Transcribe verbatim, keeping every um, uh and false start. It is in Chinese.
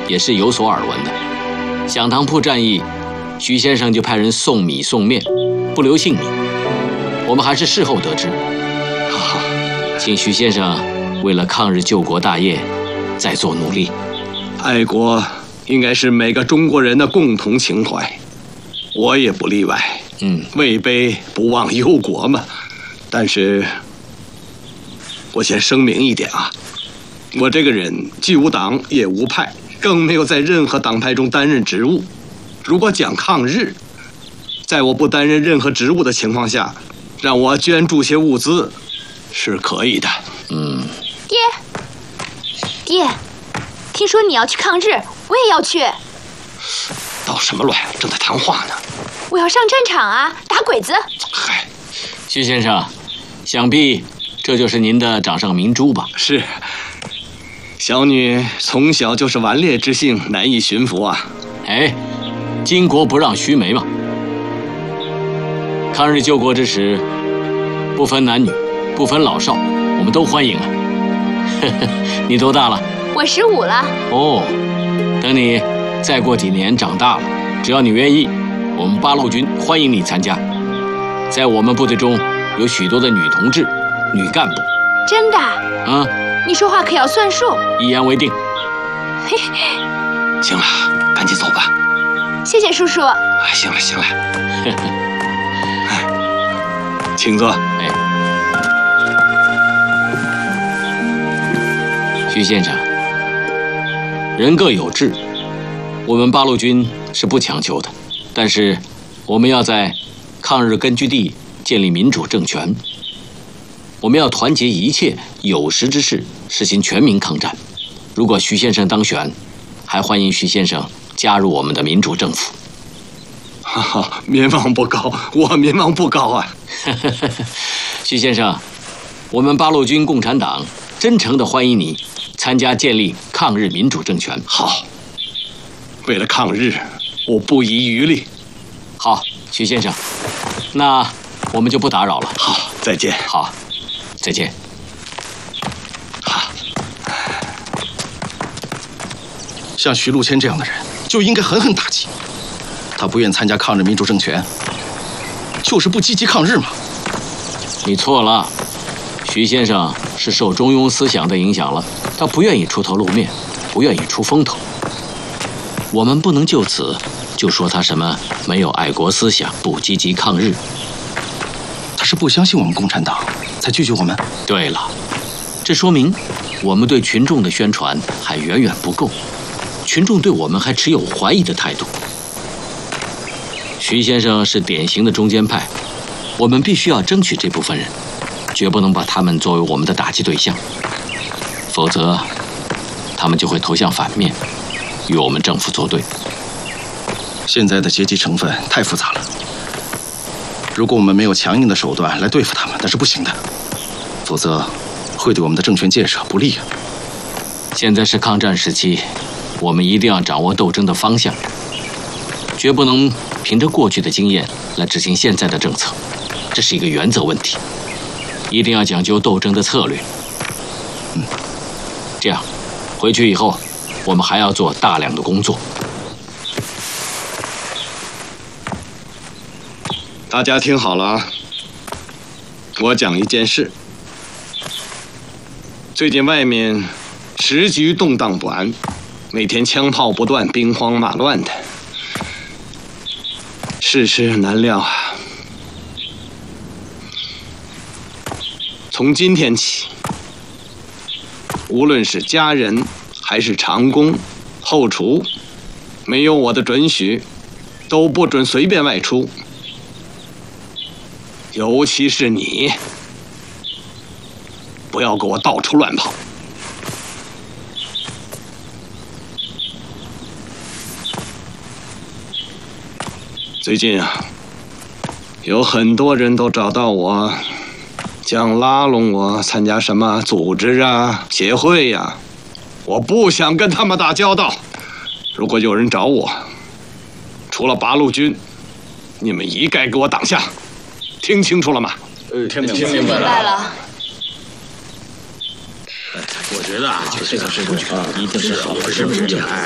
也是有所耳闻的。响堂铺战役，徐先生就派人送米送面，不留姓名。我们还是事后得知。好，请徐先生为了抗日救国大业，再做努力。 爱国应该是每个中国人的共同情怀，我也不例外。 嗯， 位卑不忘忧国嘛。但是，我先声明一点啊，我这个人既无党也无派，更没有在任何党派中担任职务。如果讲抗日，在我不担任任何职务的情况下，让我捐助些物资，是可以的。 嗯， 爹，爹，听说你要去抗日，我也要去。 捣什么乱？正在谈话呢。 我要上战场啊，打鬼子。 嗨， 徐先生，想必这就是您的掌上明珠吧？ 是。小女从小就是顽劣之性，难以驯服啊。 哎，巾帼不让须眉嘛。抗日救国之时，不分男女，不分老少，我们都欢迎啊。呵呵，你多大了？ 我十五了。 哦，等你再过几年长大了，只要你愿意，我们八路军欢迎你参加。在我们部队中有许多的女同志、女干部。 真的？ 嗯。 你说话可要算数。 一言为定。 嘿， 行了，赶紧走吧。 谢谢叔叔。 哎，行了行了。哎，请坐。 哎，徐先生，人各有志，我们八路军是不强求的，但是我们要在抗日根据地建立民主政权。我们要团结一切有识之士，实行全民抗战。如果徐先生当选，还欢迎徐先生加入我们的民主政府。 哈哈，民望不高，我民望不高啊。 徐先生，我们八路军共产党真诚地欢迎你参加建立抗日民主政权。 好，为了抗日，我不遗余力。 好，徐先生，那我们就不打扰了。 好，再见。 好。再见。 好， 像徐禄谦这样的人，就应该狠狠打击。他不愿参加抗日民主政权，就是不积极抗日嘛。 你错了，徐先生是受中庸思想的影响了，他不愿意出头露面，不愿意出风头。我们不能就此就说他什么没有爱国思想，不积极抗日。 他是不相信我们共产党，才拒绝我们。 对了，这说明我们对群众的宣传还远远不够，群众对我们还持有怀疑的态度。徐先生是典型的中间派，我们必须要争取这部分人，绝不能把他们作为我们的打击对象，否则他们就会投向反面，与我们政府作对。 现在的阶级成分太复杂了，如果我们没有强硬的手段来对付他们，那是不行的，否则会对我们的政权建设不利啊。 现在是抗战时期，我们一定要掌握斗争的方向，绝不能凭着过去的经验来执行现在的政策，这是一个原则问题，一定要讲究斗争的策略。嗯，这样，回去以后，我们还要做大量的工作。 大家听好了啊，我讲一件事。最近外面时局动荡不安，每天枪炮不断，兵荒马乱的，世事难料啊。从今天起，无论是家人还是长工、后厨，没有我的准许，都不准随便外出。尤其是你，不要给我到处乱跑。最近啊，有很多人都找到我，想拉拢我参加什么组织啊、协会呀、啊。我不想跟他们打交道。如果有人找我，除了八路军，你们一概给我挡下。听清楚了吗？ 呃，听听明白了。 我觉得啊，这个事情啊，一定是好事，是不是？